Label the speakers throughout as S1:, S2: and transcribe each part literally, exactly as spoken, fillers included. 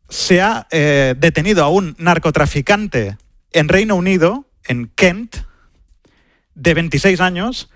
S1: se ha eh, detenido a un narcotraficante en Reino Unido, en Kent, de veintiséis años,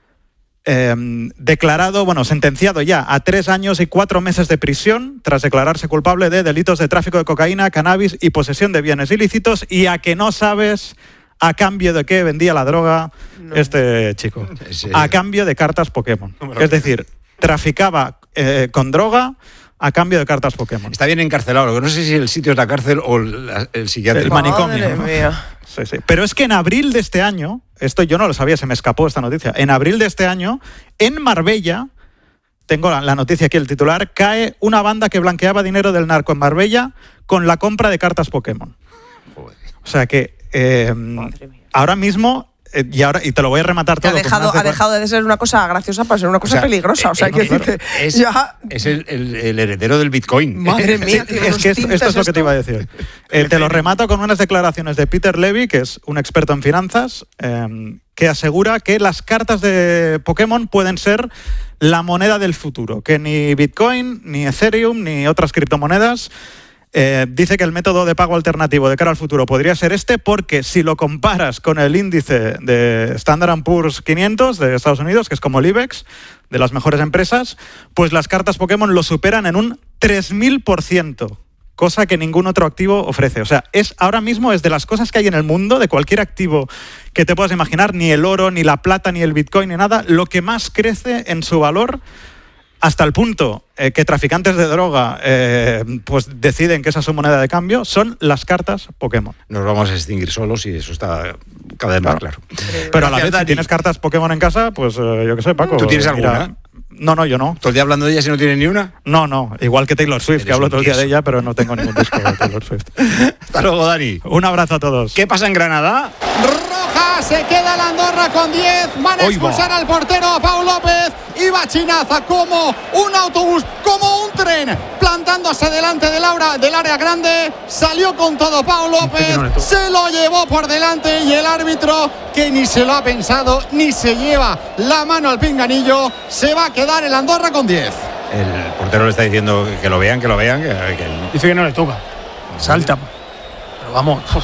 S1: eh, declarado, bueno, sentenciado ya a tres años y cuatro meses de prisión tras declararse culpable de delitos de tráfico de cocaína, cannabis y posesión de bienes ilícitos, y a que no sabes a cambio de qué vendía la droga no. este chico. A cambio de cartas Pokémon. Es decir, traficaba eh, con droga a cambio de cartas Pokémon.
S2: Está bien encarcelado. No sé si el sitio es la cárcel o el, el psiquiátrico.
S1: El manicomio. ¿no? Sí, sí. Pero es que en abril de este año, esto yo no lo sabía, se me escapó esta noticia, en abril de este año, en Marbella, tengo la, la noticia aquí, el titular, cae una banda que blanqueaba dinero del narco en Marbella con la compra de cartas Pokémon. Joder. O sea que eh, ahora mismo... Y ahora y te lo voy a rematar todo.
S3: Ha dejado, ha dejado de ser una cosa graciosa para ser una cosa o sea, peligrosa. O sea, eh, que
S2: claro, es, ya... es el, el, el heredero del Bitcoin.
S3: Madre mía,
S1: es, es que esto, esto es lo que te iba a decir. Eh, te lo remato con unas declaraciones de Peter Levy, que es un experto en finanzas, eh, que asegura que las cartas de Pokémon pueden ser la moneda del futuro, que ni Bitcoin, ni Ethereum, ni otras criptomonedas. Eh, dice que el método de pago alternativo de cara al futuro podría ser este, porque si lo comparas con el índice de Standard and Poor's quinientos de Estados Unidos, que es como el IBEX, de las mejores empresas, pues las cartas Pokémon lo superan en un tres mil por ciento, cosa que ningún otro activo ofrece. O sea, es ahora mismo es de las cosas que hay en el mundo, de cualquier activo que te puedas imaginar, ni el oro, ni la plata, ni el Bitcoin, ni nada, lo que más crece en su valor, hasta el punto eh, que traficantes de droga eh, pues deciden que esa es su moneda de cambio, son las cartas Pokémon.
S2: Nos vamos a extinguir solos y eso está cada vez más claro.
S1: claro. Pero a la vez, si tienes cartas Pokémon en casa, pues eh, yo qué sé, Paco.
S2: ¿Tú tienes
S1: mira,
S2: alguna?
S1: No, no, yo no.
S2: ¿Todo el día hablando de ella si no tienes ni una?
S1: No, no. Igual que Taylor Swift, que hablo todo el día de ella, pero no tengo ningún disco de Taylor Swift.
S2: Hasta luego, Dani.
S1: Un abrazo a todos.
S2: ¿Qué pasa en Granada?
S4: Roja, se queda la Andorra con diez. Van a expulsar al portero, a Pau López. Iba Chinaza como un autobús, como un tren, plantándose delante del, aura, del área grande. Salió con todo Pau López, se lo llevó por delante y el árbitro, que ni se lo ha pensado, ni se lleva la mano al pinganillo, se va a quedar el Andorra con diez.
S2: El portero le está diciendo que lo vean, que lo vean. Que, que no.
S5: Dice que no le toca. Salta. Pero vamos. Uf.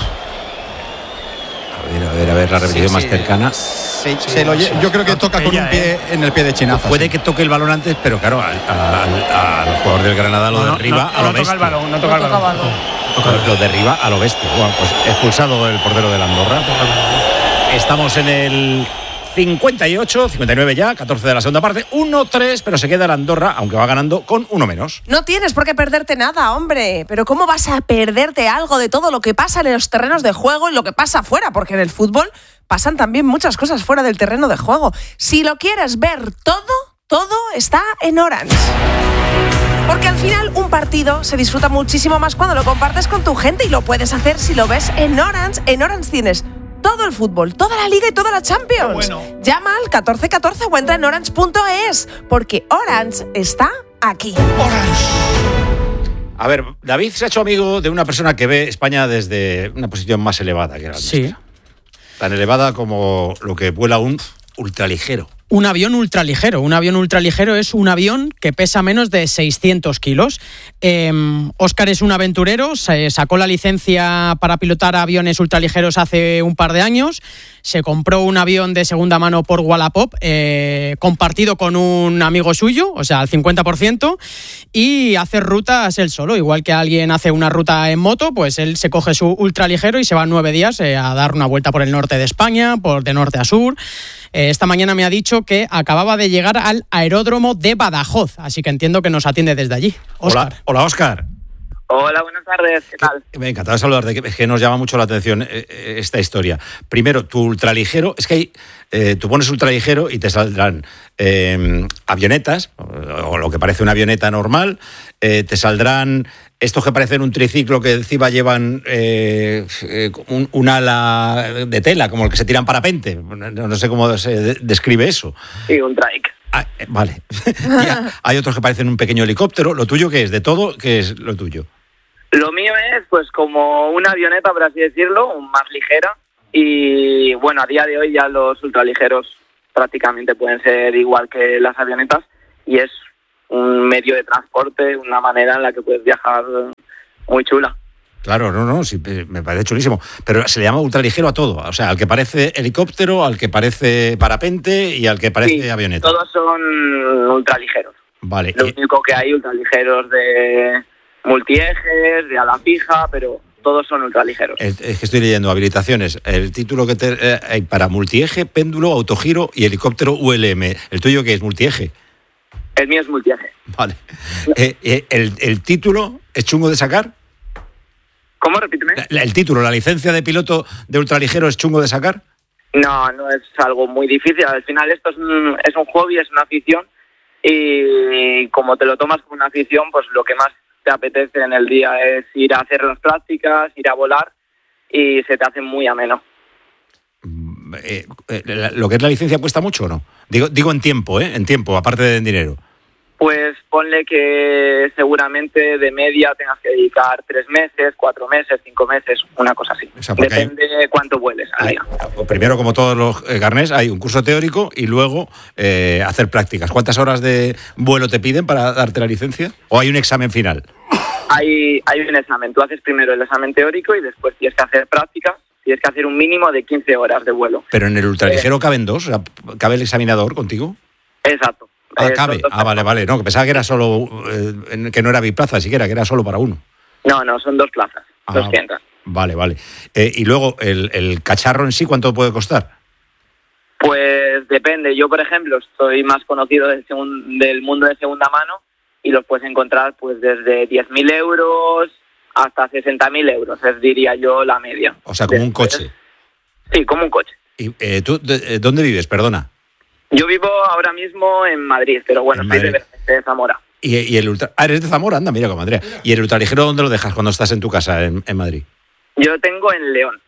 S2: A ver, a ver, a ver la repetición sí, más sí. cercana.
S4: Sí, sí, se lo, yo creo que toca con un pie eh. en el pie de Chinaza.
S2: Puede
S4: sí.
S2: que toque el balón antes, pero claro, al, al, al jugador del Granada lo
S5: no,
S2: derriba
S5: no, no,
S2: a lo
S5: no
S2: bestia.
S5: Toca el balón, no toca el balón.
S3: balón.
S5: No toca el balón.
S2: Lo derriba a lo bestia. Bueno, pues expulsado el portero del Andorra. Estamos en el cincuenta y ocho, cincuenta y nueve ya, catorce de la segunda parte, uno tres, pero se queda el Andorra, aunque va ganando con uno menos.
S3: No tienes por qué perderte nada, hombre, pero ¿cómo vas a perderte algo de todo lo que pasa en los terrenos de juego y lo que pasa fuera? Porque en el fútbol pasan también muchas cosas fuera del terreno de juego. Si lo quieres ver todo, todo está en Orange. Porque al final un partido se disfruta muchísimo más cuando lo compartes con tu gente, y lo puedes hacer si lo ves en Orange. En Orange tienes todo el fútbol, toda la Liga y toda la Champions. Bueno. Llama al catorce catorce o entra en orange punto es, porque Orange está aquí.
S2: Orange. A ver, David se ha hecho amigo de una persona que ve España desde una posición más elevada que la nuestra.
S5: Sí.
S2: Tan elevada como lo que vuela un ultraligero.
S5: Un avión ultraligero. Un avión ultraligero es un avión que pesa menos de seiscientos kilos. Eh, Óscar es un aventurero, se sacó la licencia para pilotar aviones ultraligeros hace un par de años. Se compró un avión de segunda mano por Wallapop, eh, compartido con un amigo suyo, o sea, al cincuenta por ciento, y hace rutas él solo. Igual que alguien hace una ruta en moto, pues él se coge su ultraligero y se va nueve días eh, a dar una vuelta por el norte de España, por de norte a sur. Eh, esta mañana me ha dicho que acababa de llegar al aeródromo de Badajoz, así que entiendo que nos atiende desde allí. Óscar.
S2: Hola, hola, Óscar.
S6: Hola, buenas tardes, ¿qué tal?
S2: Me encantaba de saludarte, es que nos llama mucho la atención eh, esta historia. Primero, tu ultraligero, es que hay, eh, tú pones ultraligero y te saldrán eh, avionetas, o lo que parece una avioneta normal, eh, te saldrán estos que parecen un triciclo que encima llevan eh, un, un ala de tela, como el que se tiran parapente, no, no sé cómo se de, describe eso.
S6: Sí, un trike.
S2: Ah, eh, vale. Hay otros que parecen un pequeño helicóptero. ¿Lo tuyo qué es? ¿De todo? ¿Qué es lo tuyo?
S6: Lo mío es pues como una avioneta, por así decirlo, más ligera. Y bueno, a día de hoy ya los ultraligeros prácticamente pueden ser igual que las avionetas. Y es un medio de transporte, una manera en la que puedes viajar muy chula.
S2: Claro, no, no, sí, me parece chulísimo. Pero se le llama ultraligero a todo. O sea, al que parece helicóptero, al que parece parapente y al que parece
S6: Sí,
S2: avioneta.
S6: todos son ultraligeros.
S2: Vale.
S6: Lo
S2: y-
S6: único que hay ultraligeros de multiejes, de ala fija, pero todos son ultraligeros.
S2: Es es que estoy leyendo habilitaciones. El título que te, eh, hay para multieje, péndulo, autogiro y helicóptero U L M. ¿El tuyo qué es? ¿Multieje?
S6: El mío es multieje.
S2: Vale. Eh, eh, el, ¿El título es chungo de sacar?
S6: ¿Cómo? Repíteme.
S2: La- ¿El título, la licencia de piloto de ultraligero es chungo de sacar?
S6: No, no es algo muy difícil. Al final esto es un, es un hobby, es una afición. Y como te lo tomas como una afición, pues lo que más te apetece en el día es ir a hacer las prácticas, ir a volar y se te hace muy ameno.
S2: Mm, eh, eh, la- ¿Lo que es la licencia cuesta mucho o no? Digo, digo en tiempo, ¿eh? En tiempo, aparte de en dinero.
S6: Pues ponle que seguramente de media tengas que dedicar tres meses, cuatro meses, cinco meses, una cosa así.
S2: O sea, porque hay-
S6: Depende de cuánto vueles al
S2: Hay-
S6: día.
S2: primero, como todos los eh, carnés, hay un curso teórico y luego eh, hacer prácticas. ¿Cuántas horas de vuelo te piden para darte la licencia? ¿O hay un examen final?
S6: Hay, hay un examen. Tú haces primero el examen teórico y después tienes que hacer prácticas. Tienes que hacer un mínimo de quince horas de vuelo.
S2: Pero en el ultraligero caben dos, o sea, ¿cabe el examinador contigo?
S6: Exacto.
S2: Ah,
S6: Eh,
S2: cabe.
S6: son dos
S2: Ah, vale,
S6: personas.
S2: vale. No, que pensaba que era solo, eh, en- que no era biplaza siquiera, que era solo para uno.
S6: No, no, son dos plazas.
S2: Ah,
S6: doscientas.
S2: Vale, vale. Eh, y luego, el, el cacharro en sí, ¿cuánto puede costar?
S6: Pues depende. Yo, por ejemplo, soy más conocido del, segun- del mundo de segunda mano y los puedes encontrar pues desde diez mil euros hasta sesenta mil euros, es diría yo la media.
S2: O sea, como un
S6: Después-
S2: coche.
S6: Sí, como un coche.
S2: Y, eh, ¿Tú de- eh, dónde vives? Perdona.
S6: Yo vivo ahora mismo en Madrid, pero bueno,
S2: En
S6: soy de,
S2: Madrid.
S6: de Zamora.
S2: Y, y el ultra... Ah, eres de Zamora, anda, mira como Andrea. ¿Y el ultraligero dónde lo dejas cuando estás en tu casa en, en Madrid?
S6: Yo tengo en León.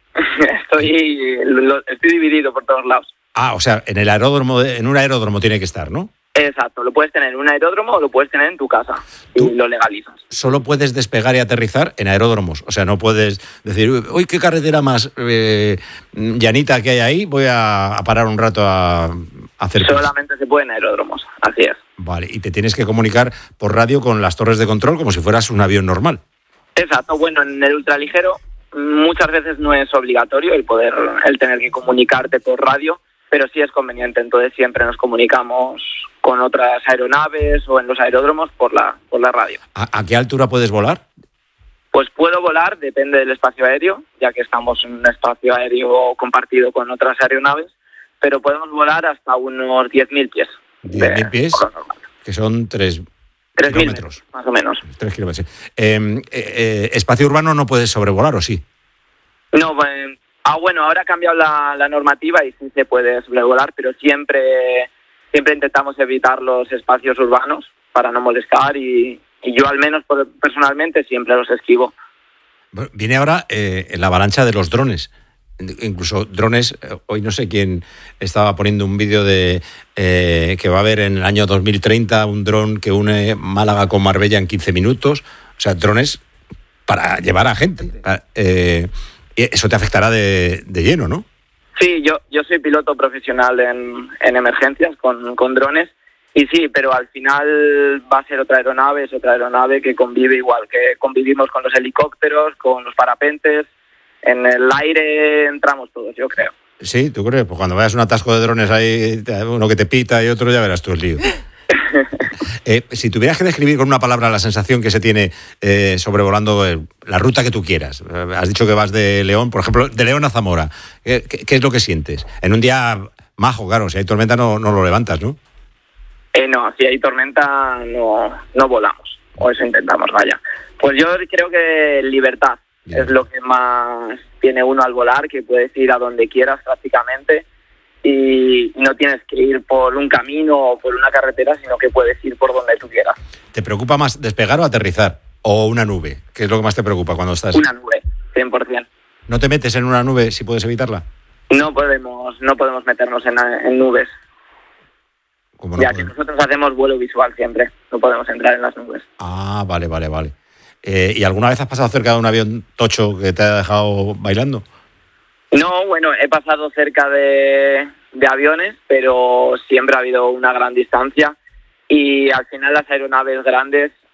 S6: estoy, lo- estoy dividido por todos lados.
S2: Ah, o sea, en el aeródromo, de- en un aeródromo tiene que estar, ¿no?
S6: Exacto, lo puedes tener en un aeródromo o lo puedes tener en tu casa y
S2: Tú-
S6: lo legalizas.
S2: Solo puedes despegar y aterrizar en aeródromos. O sea, no puedes decir, uy, qué carretera más eh, llanita que hay ahí, voy a, a parar un rato a, a hacer... pis".
S6: Solamente se puede en aeródromos, así es.
S2: Vale, y te tienes que comunicar por radio con las torres de control como si fueras un avión normal.
S6: Exacto, bueno, en el ultraligero muchas veces no es obligatorio el poder, el tener que comunicarte por radio, pero sí es conveniente, entonces siempre nos comunicamos con otras aeronaves o en los aeródromos por la, por la radio.
S2: ¿A, a qué altura puedes volar?
S6: Pues puedo volar, depende del espacio aéreo, ya que estamos en un espacio aéreo compartido con otras aeronaves, pero podemos volar hasta unos diez mil pies.
S2: diez mil
S6: de-
S2: pies,
S6: por lo normal.
S2: que son tres
S6: tres mil
S2: kilómetros.
S6: metros, más o menos.
S2: Tres kilómetros. sí. Eh, eh, eh, espacio urbano no puedes sobrevolar, ¿o sí?
S6: No, bueno, ah, bueno, ahora ha cambiado la, la normativa y sí se puede sobrevolar, pero siempre, siempre intentamos evitar los espacios urbanos para no molestar y, y yo al menos por- personalmente siempre los esquivo.
S2: Bueno, viene ahora eh, la avalancha de los drones. Incluso drones, eh, hoy no sé quién estaba poniendo un vídeo de eh, que va a haber en el año dos mil treinta un dron que une Málaga con Marbella en quince minutos. O sea, drones para llevar a gente. Eh, y eso te afectará de, de lleno, ¿no?
S6: Sí, yo, yo soy piloto profesional en, en emergencias con, con drones y sí, pero al final va a ser otra aeronave, es otra aeronave que convive igual que convivimos con los helicópteros, con los parapentes. En el aire entramos todos, yo creo.
S2: Sí, ¿tú crees? Pues cuando veas un atasco de drones ahí, uno que te pita y otro, ya verás tú el lío. Eh, si tuvieras que describir con una palabra la sensación que se tiene eh, sobrevolando eh, la ruta que tú quieras, eh, has dicho que vas de León, por ejemplo, de León a Zamora, ¿qué, qué, qué es lo que sientes? En un día majo, claro, si hay tormenta no, no lo levantas, ¿no?
S6: Eh, no, si hay tormenta no, no volamos, o eso intentamos, vaya. Pues yo creo que libertad
S2: Bien.
S6: es lo que más tiene uno al volar, que puedes ir a donde quieras prácticamente y no tienes que ir por un camino o por una carretera, sino que puedes ir por donde tú quieras.
S2: ¿Te preocupa más despegar o aterrizar? ¿O una nube? ¿Qué es lo que más te preocupa cuando estás?
S6: Una nube, cien por ciento.
S2: ¿No te metes en una nube si puedes evitarla?
S6: No podemos, no podemos meternos en, en nubes,
S2: ¿Cómo no
S6: ya que
S2: puedes?
S6: nosotros hacemos vuelo visual siempre, no podemos entrar en las nubes.
S2: Ah, vale, vale, vale. Eh, ¿Y alguna vez has pasado cerca de un avión tocho que te ha dejado bailando?
S6: No, bueno, he pasado cerca de, de aviones, pero siempre ha habido una gran distancia y al final las aeronaves grandes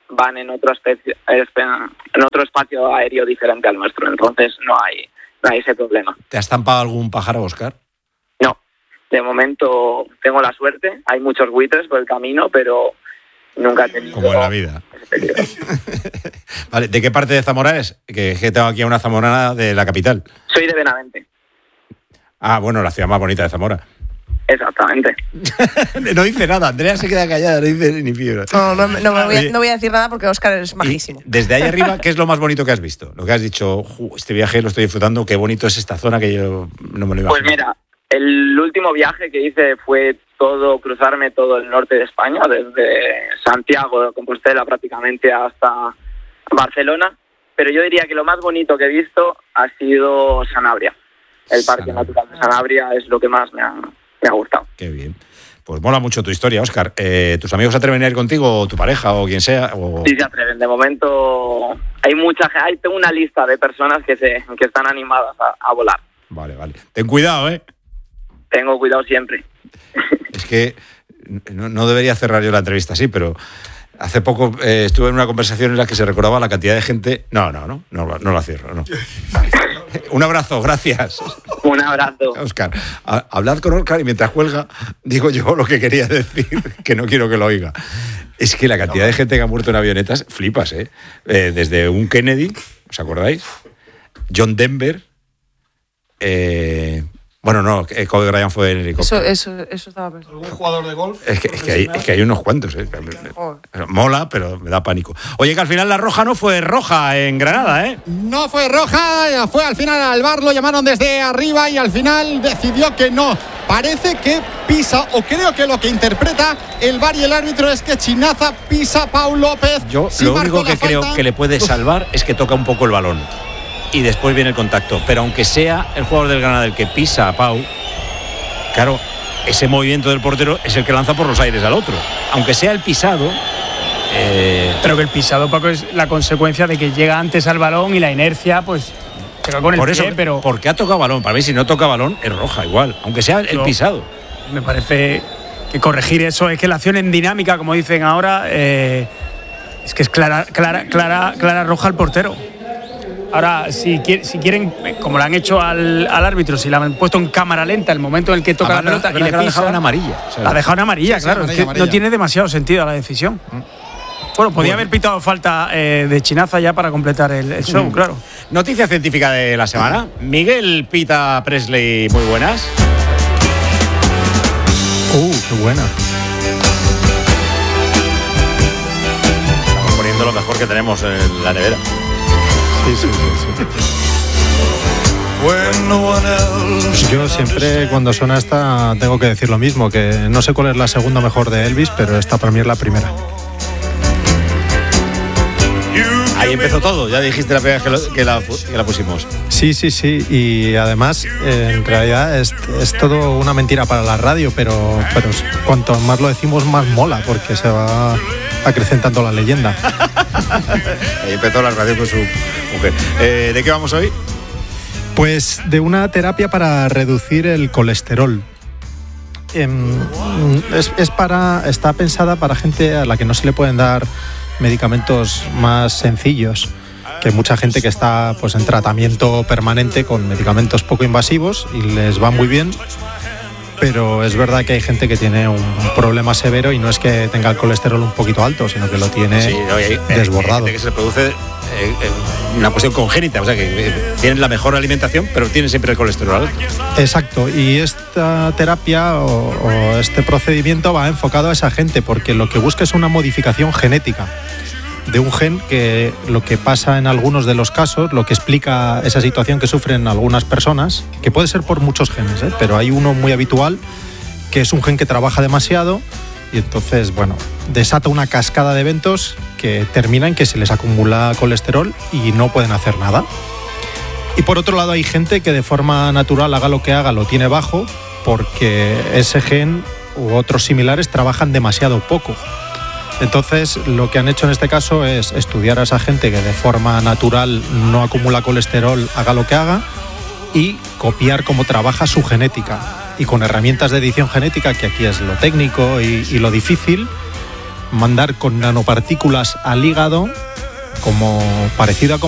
S6: van en otro especie, en otro espacio aéreo diferente al nuestro, entonces no hay, no hay ese problema.
S2: ¿Te has zampado algún pájaro, Óscar?
S6: No, de momento tengo la suerte, hay muchos buitres por el camino, pero nunca he tenido...
S2: Como en la vida. Vale, ¿de qué parte de Zamora es? Que, que tengo aquí a una zamorana de la capital.
S6: Soy de Benavente.
S2: Ah, bueno, la ciudad más bonita de Zamora.
S6: Exactamente.
S2: No dice nada, Andrea se queda callada, no dice ni fibra.
S3: No, no, no, me voy a, no voy a decir nada porque Óscar es majísimo.
S2: Y desde ahí arriba, ¿qué es lo más bonito que has visto? Lo que has dicho, este viaje lo estoy disfrutando, qué bonito es esta zona que yo no me lo imagino.
S6: Pues mira, el último viaje que hice fue todo, cruzarme todo el norte de España, desde Santiago de Compostela prácticamente hasta Barcelona, pero yo diría que lo más bonito que he visto ha sido Sanabria. El Parque
S2: Sanabria.
S6: Natural de Sanabria es lo que más me ha, me ha gustado.
S2: Qué bien. Pues mola mucho tu historia, Óscar. Eh, ¿Tus amigos se atreven a ir contigo, o tu pareja, o quien sea? O...
S6: Sí, se atreven. De momento hay mucha gente, tengo una lista de personas que se que están animadas a, a volar.
S2: Vale, vale. Ten cuidado, ¿eh?
S6: Tengo cuidado siempre.
S2: Es que no, no debería cerrar yo la entrevista así, pero hace poco eh, estuve en una conversación en la que se recordaba la cantidad de gente... No, no, no, no, no la cierro, no. Un abrazo, gracias.
S6: Un abrazo.
S2: Óscar, a- hablad con Óscar y mientras cuelga digo yo lo que quería decir, que no quiero que lo oiga. Es que la cantidad de gente que ha muerto en avionetas, flipas, ¿eh? eh desde un Kennedy, ¿os acordáis? John Denver... Eh, bueno, no, Kobe Bryant fue en helicóptero.
S3: Eso, eso, eso estaba pensando.
S4: ¿Un jugador de golf?
S2: Es que, es, que hay, es que hay unos cuantos, ¿eh? Mola, pero me da pánico. Oye, que al final la roja no fue roja en Granada, ¿eh?
S4: No fue roja, fue al final al V A R, lo llamaron desde arriba y al final decidió que no. Parece que pisa, o creo que lo que interpreta el V A R y el árbitro es que Chinaza pisa a Pau López.
S2: Yo
S4: Sí
S2: lo
S4: marcó
S2: único
S4: la
S2: que creo
S4: falta.
S2: que le puede salvar es que toca un poco el balón y después viene el contacto. Pero aunque sea el jugador del Granada el que pisa a Pau, claro, ese movimiento del portero es el que lanza por los aires al otro. Aunque sea el pisado... Eh,
S7: Pero que el pisado, Paco, es la consecuencia de que llega antes al balón y la inercia, pues, pega con el
S2: por eso,
S7: pie, pero
S2: porque ha tocado balón. Para mí, si no toca balón, es roja igual. Aunque sea el
S7: Yo-
S2: pisado.
S7: me parece que corregir eso es que la acción en dinámica, como dicen ahora, eh, es que es clara, clara, clara, clara roja al portero. Ahora, si, quiere- si quieren, eh, como lo han hecho al, al árbitro, si la han puesto en cámara lenta el momento en el que toca
S2: Además,
S7: la pelota
S2: la-
S7: y
S2: la
S7: le
S2: que la ha
S7: pisa,
S2: dejado en amarilla. O sea,
S7: la ha dejado en amarilla,
S4: Sí, sí,
S7: claro.
S4: amarilla,
S7: es que
S4: amarilla.
S7: no tiene demasiado sentido la decisión. Bueno, podía haber pitado falta eh, de Chinaza ya para completar el, el show, claro.
S2: Noticia científica de la semana. Miguel Pita Presley, muy buenas.
S1: Uh, qué buena.
S2: Estamos poniendo lo mejor que tenemos en la nevera.
S1: Sí, sí, sí, sí. Yo siempre cuando suena esta tengo que decir lo mismo, que no sé cuál es la segunda mejor de Elvis, pero esta para mí es la primera.
S2: Ahí empezó todo, ya dijiste la primera vez que, lo- que, la, que la pusimos.
S1: Sí, sí, sí, y además eh, en realidad es, es todo una mentira para la radio, pero, pero cuanto más lo decimos más mola, porque se va acrecentando la leyenda.
S2: Ahí empezó la radio con su mujer. Eh, ¿De qué vamos hoy?
S1: Pues de una terapia para reducir el colesterol. Em, es, es para, está pensada para gente a la que no se le pueden dar medicamentos más sencillos, que hay mucha gente que está pues en tratamiento permanente con medicamentos poco invasivos y les va muy bien, pero es verdad que hay gente que tiene un problema severo y no es que tenga el colesterol un poquito alto, sino que lo tiene
S2: Sí, no, y hay- hay
S1: desbordado.
S2: gente que se le produce eh, eh, una cuestión congénita, o sea que eh, tienen la mejor alimentación, pero tienen siempre el colesterol alto.
S1: Exacto, y esta terapia o, o este procedimiento va enfocado a esa gente porque lo que busca es una modificación genética de un gen que lo que pasa en algunos de los casos, lo que explica esa situación que sufren algunas personas, que puede ser por muchos genes, ¿eh? Pero hay uno muy habitual que es un gen que trabaja demasiado y entonces, bueno, desata una cascada de eventos que termina en que se les acumula colesterol y no pueden hacer nada. Y por otro lado hay gente que de forma natural, haga lo que haga, lo tiene bajo porque ese gen u otros similares trabajan demasiado poco. Entonces lo que han hecho en este caso es estudiar a esa gente que de forma natural no acumula colesterol, haga lo que haga, y copiar cómo trabaja su genética. Y con herramientas de edición genética, que aquí es lo técnico y, y lo difícil,
S8: mandar con nanopartículas al hígado, como parecido a